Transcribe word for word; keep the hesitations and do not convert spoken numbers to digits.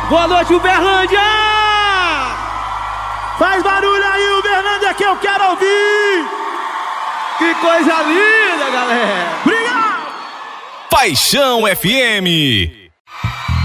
Boa noite, Uberlândia! Faz barulho aí, Uberlândia, que eu quero ouvir! Que coisa linda, galera! Obrigado! Paixão F M.